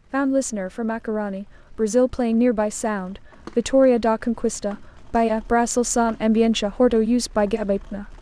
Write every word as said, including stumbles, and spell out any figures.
Found listener for Macarani, Brazil playing nearby sound, Vitória da Conquista, Bahia, Brasil São Ambiente Horto used by Gabaipna.